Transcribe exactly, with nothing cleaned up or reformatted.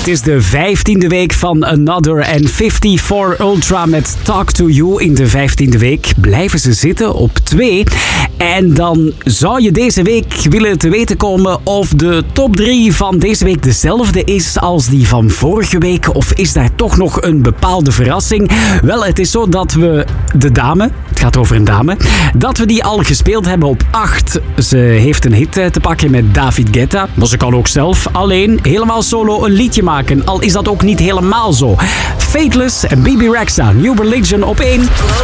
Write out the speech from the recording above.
Het is de vijftiende week van Another en vijfenvijftig Ultra met Talk to You. In de vijftiende week blijven ze zitten op twee. En dan zou je deze week willen te weten komen of de top drie van deze week dezelfde is als die van vorige week. Of is daar toch nog een bepaalde verrassing? Wel, het is zo dat we de dame, het gaat over een dame, dat we die al gespeeld hebben op acht. Ze heeft een hit te pakken met David Guetta. Maar ze kan ook zelf alleen helemaal solo een liedje maken. Al is dat ook niet helemaal zo. Fateless en B B Rexha, New Religion op één.